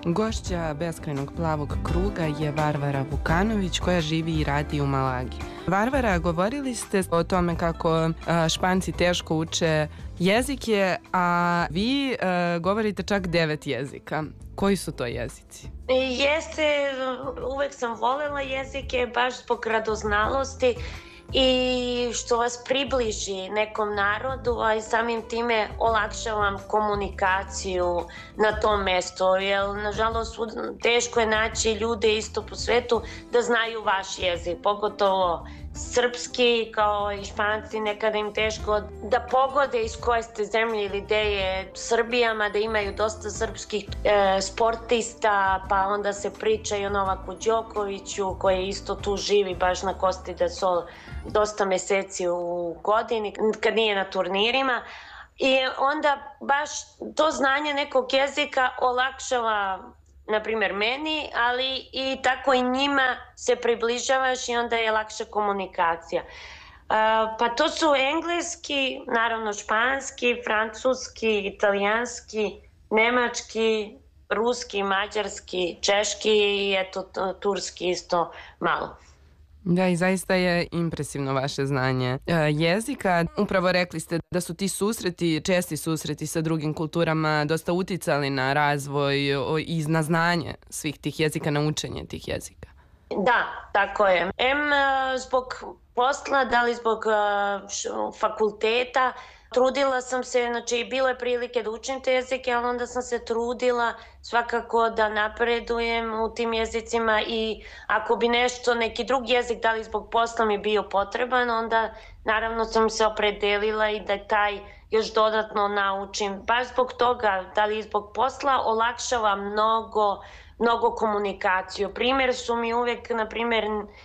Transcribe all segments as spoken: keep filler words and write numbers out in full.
Gošća Beskrajnog plavog kruga je Varvara Vukanović koja živi i radi u Malagi. Varvara, govorili ste o tome kako Španci teško uče jezike, a vi govorite čak devet jezika. Koji su to jezici? Jeste, uvek sam volela jezike baš zbog radoznalosti i što vas približi nekom narodu, a i samim time olakšavam komunikaciju na tom mestu, jer nažalost teško je naći ljude isto po svetu da znaju vaš jezik, pogotovo srpski, kao i Španci, nekada im teško da pogode iz koje ste zemlje ili gde je Srbija, mada imaju dosta srpskih e, sportista, pa onda se priča i o Novaku Đokoviću koji isto tu živi baš na Costa del Sol dosta meseci u godini kad nije na turnirima. I onda baš to znanje nekog jezika olakšava na primjer meni, ali i tako i njima se približavaš i onda je lakša komunikacija. Uh, pa to su engleski, naravno španski, francuski, italijanski, nemački, ruski, mađarski, češki i eto turski isto malo. Da, i zaista je impresivno vaše znanje e, jezika. Upravo rekli ste da su ti susreti, česti susreti sa drugim kulturama dosta uticali na razvoj i na znanje svih tih jezika, na učenje tih jezika. Da, tako je. Em zbog posla, da li zbog fakulteta, trudila sam se, znači bilo je prilike da učim te jezike, ali onda sam se trudila svakako da napredujem u tim jezicima i ako bi nešto, neki drugi jezik, da li zbog posla mi bio potreban, onda naravno sam se opredelila i da taj još dodatno naučim. Baš zbog toga, da li zbog posla, olakšava mnogo, mnogo komunikaciju. Primjer su mi uvek, na primjer,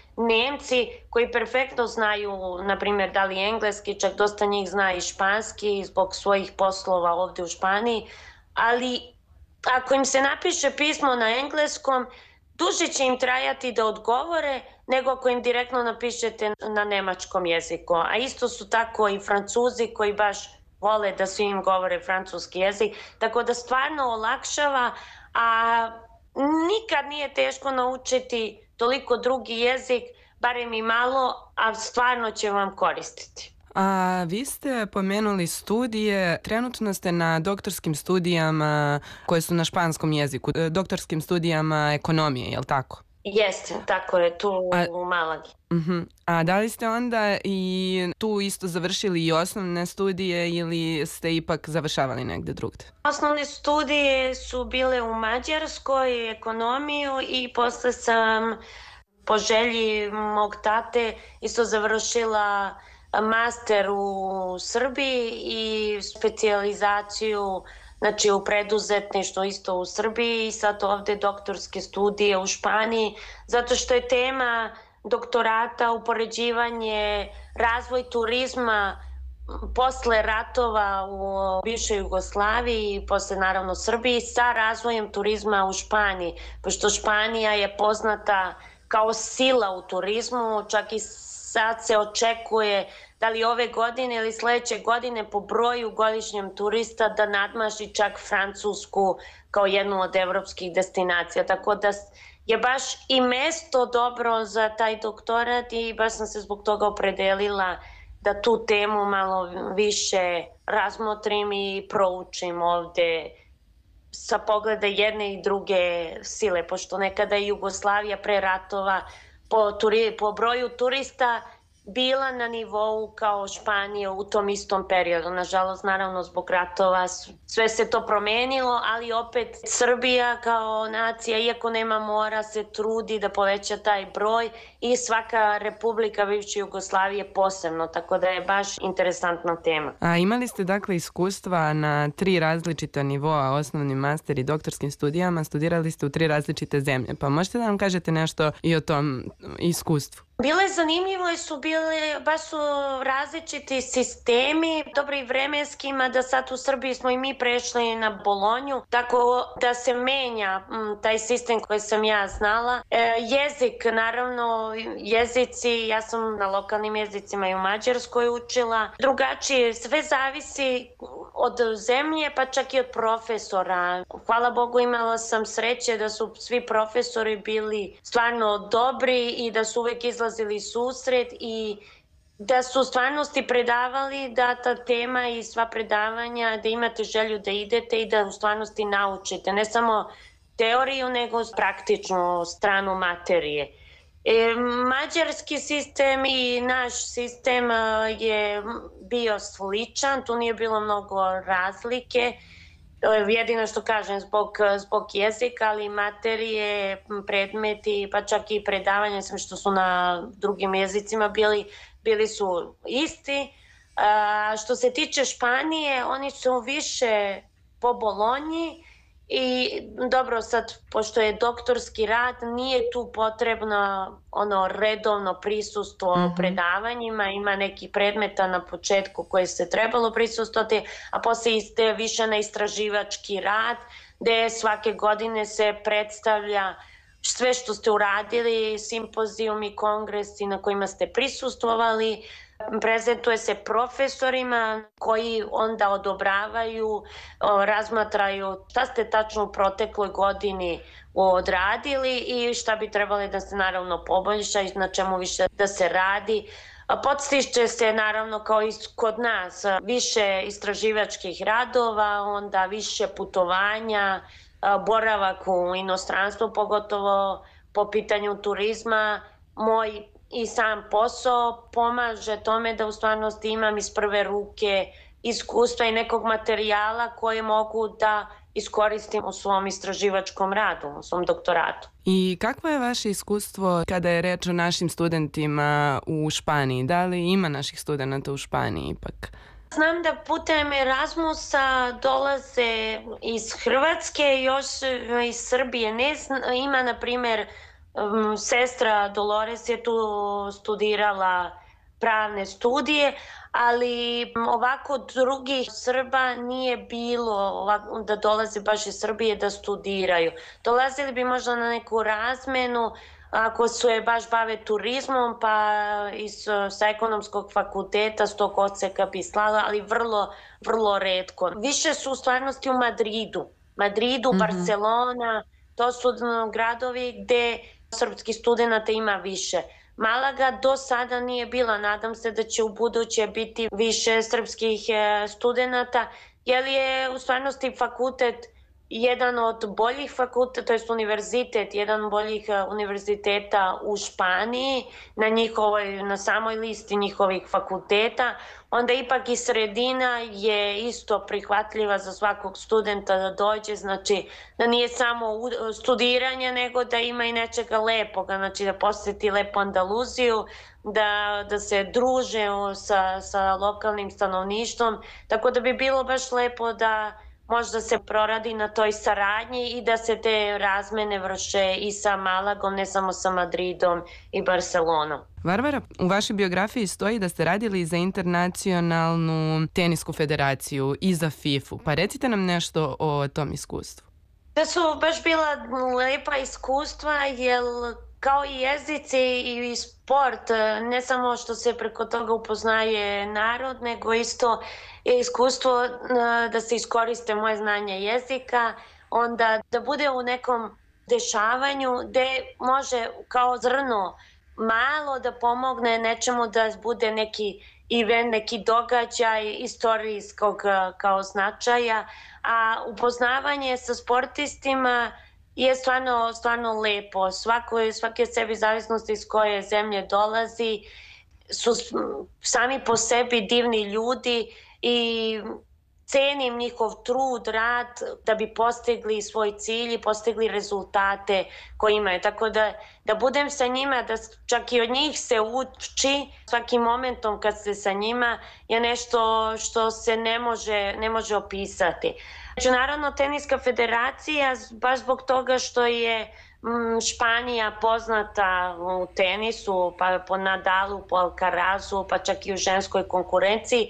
Nemci koji perfektno znaju, na primjer, da li engleski, čak dosta njih zna i španski zbog svojih poslova ovde u Španiji, ali ako im se napiše pismo na engleskom, duže će im trajati da odgovore nego ako im direktno napišete na nemačkom jeziku. A isto su tako i Francuzi koji baš vole da svi im govore francuski jezik, tako da stvarno olakšava, a nikad nije teško naučiti toliko drugi jezik, barem i malo, a stvarno će vam koristiti. A vi ste pomenuli studije, trenutno ste na doktorskim studijama koje su na španskom jeziku, doktorskim studijama ekonomije, je li tako? Jeste, tako je, tu a, u Malagi. Uh-huh. A da li ste onda i tu isto završili i osnovne studije ili ste ipak završavali negde drugde? Osnovne studije su bile u Mađarskoj, ekonomiju, i posle sam po želji mog tate isto završila master u Srbiji i specijalizaciju, znači u preduzetništvu isto u Srbiji i sad ovde doktorske studije u Španiji, zato što je tema doktorata upoređivanje razvoj turizma posle ratova u bivšoj Jugoslaviji i posle naravno Srbiji sa razvojem turizma u Španiji, pošto Španija je poznata kao sila u turizmu, čak i sad se očekuje da li ove godine ili sledeće godine po broju godišnjem turista da nadmaši čak Francusku kao jednu od evropskih destinacija. Tako da je baš i mesto dobro za taj doktorat i baš sam se zbog toga opredelila da tu temu malo više razmotrim i proučim ovde sa pogleda jedne i druge sile, pošto nekada je Jugoslavija pre ratova po, turi, po broju turista bila na nivou kao Španija u tom istom periodu. Nažalost, naravno, zbog ratova sve se to promenilo, ali opet Srbija kao nacija, iako nema mora, se trudi da poveća taj broj i svaka republika bivše Jugoslavije posebno, tako da je baš interesantna tema. A imali ste dakle iskustva na tri različita nivoa, osnovni, master i doktorskim studijama, studirali ste u tri različite zemlje, pa možete da nam kažete nešto i o tom iskustvu? Bile zanimljivo i su bile, baš su različiti sistemi, dobro i vremenskima, da sad u Srbiji smo i mi prešli na Bolonju, tako da se menja m, taj sistem koji sam ja znala. E, jezik, naravno, jezici, ja sam na lokalnim jezicima i u Mađarskoj učila, drugačije, sve zavisi od zemlje, pa čak i od profesora. Hvala Bogu, imala sam sreće da su svi profesori bili stvarno dobri i da su uvek izlazili susret i da su u stvarnosti predavali da ta tema i sva predavanja, da imate želju da idete i da u stvarnosti naučite. Ne samo teoriju, nego praktičnu stranu materije. E, mađarski sistem i naš sistem je bio sličan, tu nije bilo mnogo razlike. Jedino što kažem, zbog, zbog jezika, ali materije, predmeti, pa čak i predavanja, sam što su na drugim jezicima bili, bili su isti. A, što se tiče Španije, oni su više po Bolonji i dobro, sad, pošto je doktorski rad, nije tu potrebno ono redovno prisustvo mm-hmm. predavanjima, ima neki predmeta na početku koje se trebalo prisustvovati, a posle iste više na istraživački rad, gde svake godine se predstavlja sve što ste uradili, simpozijumi, kongresi na kojima ste prisustvovali, prezentuje se profesorima koji onda odobravaju, razmatraju šta ste tačno u protekloj godini odradili i šta bi trebali da se naravno poboljša i na čemu više da se radi. Podstiče se naravno kao i kod nas više istraživačkih radova, onda više putovanja, boravak u inostranstvu, pogotovo po pitanju turizma. Moj i sam posao pomaže tome da u stvarnosti imam iz prve ruke iskustva i nekog materijala koje mogu da iskoristim u svom istraživačkom radu, u svom doktoratu. I kakvo je vaše iskustvo kada je reč o našim studentima u Španiji? Da li ima naših studenta u Španiji ipak? Znam da putem Erasmusa dolaze iz Hrvatske, još iz Srbije. Ne zna, ima, na primjer, sestra Dolores je tu studirala pravne studije, ali ovako drugih Srba nije bilo ovako, da dolaze baš iz Srbije da studiraju. Dolazili bi možda na neku razmenu, ako se baš bave turizmom, pa iz, sa ekonomskog fakulteta s tog odseka bi slala, ali vrlo, vrlo retko. Više su u stvarnosti u Madridu. Madridu, mm-hmm. Barcelona, to su gradovi gde srpskih studenta ima više. Malaga do sada nije bila, nadam se da će u buduće biti više srpskih studenta, jer je u stvarnosti fakultet jedan od boljih fakulteta, to je univerzitet, jedan od boljih univerziteta u Španiji, na njihovoj, na samoj listi njihovih fakulteta, onda ipak i sredina je isto prihvatljiva za svakog studenta da dođe, znači da nije samo studiranje, nego da ima i nečega lepoga, znači da posjeti lepo Andaluziju, da, da se druže sa, sa lokalnim stanovništvom, tako da bi bilo baš lepo da možda se proradi na toj saradnji i da se te razmene vrše i sa Malagom, ne samo sa Madridom i Barcelonom. Varvara, u vašoj biografiji stoji da ste radili za internacionalnu tenisku federaciju i za fifu, pa recite nam nešto o tom iskustvu. Da su baš bila lepa iskustva, jer kao i jezici i sport, ne samo što se preko toga upoznaje narod, nego isto je iskustvo da se iskoriste moje znanje jezika, onda da bude u nekom dešavanju gde može kao zrno malo da pomogne nečemu da bude neki event, neki događaj istorijskog kao značaja, a upoznavanje sa sportistima je stvarno, stvarno lepo. Svako, svake sebi zavisnosti iz koje zemlje dolazi su sami po sebi divni ljudi i cenim njihov trud, rad da bi postigli svoj cilj i postigli rezultate koje imaju. Tako da, da budem sa njima, da čak i od njih se uči svakim momentom kad ste sa njima je nešto što se ne može, ne može opisati. Međunarodna teniska federacija, baš zbog toga što je Španija poznata u tenisu, pa po Nadalu, po Alcarazu, pa čak i u ženskoj konkurenciji,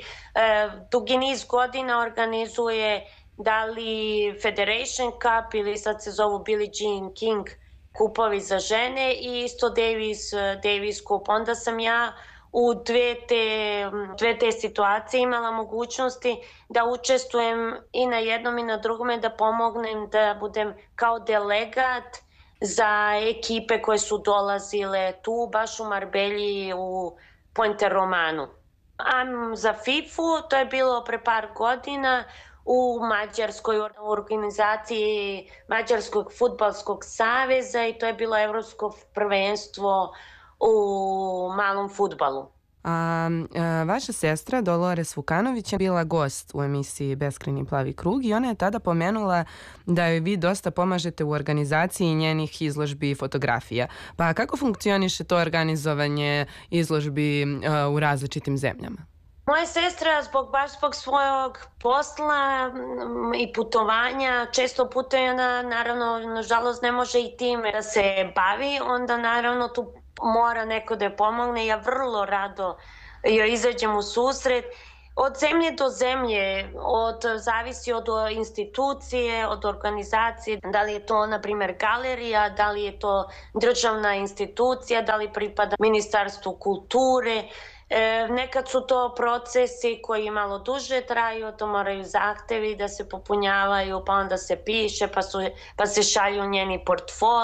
dugi niz godina organizuje da li Federation Cup ili sad se zovu Billie Jean King kupovi za žene i isto Davis, Davis Cup. Onda sam ja u dve te, dve te situacije imala mogućnosti da učestvujem i na jednom i na drugome, da pomognem da budem kao delegat za ekipe koje su dolazile tu, baš u Marbelji, u Puente Romanu. A za fifu to je bilo pre par godina u Mađarskoj organizaciji Mađarskog fudbalskog saveza i to je bilo evropsko prvenstvo u malom fudbalu. A, a vaša sestra Dolores Vukanović je bila gost u emisiji Beskrajni plavi krug i ona je tada pomenula da joj vi dosta pomažete u organizaciji njenih izložbi i fotografija. Pa kako funkcioniše to organizovanje izložbi a, u različitim zemljama? Moja sestra zbog, baš zbog svojeg posla i putovanja često putuje, ona naravno nažalost ne može i time da se bavi, onda naravno tu mora neko da je pomogne. Ja vrlo rado joj izađem u susret. Od zemlje do zemlje, od, zavisi od institucije, od organizacije, da li je to, na primjer, galerija, da li je to državna institucija, da li pripada Ministarstvu kulture. E, nekad su to procesi koji malo duže traju, to moraju zahtevi da se popunjavaju, pa onda se piše, pa, su, pa se šalju njeni portfolio.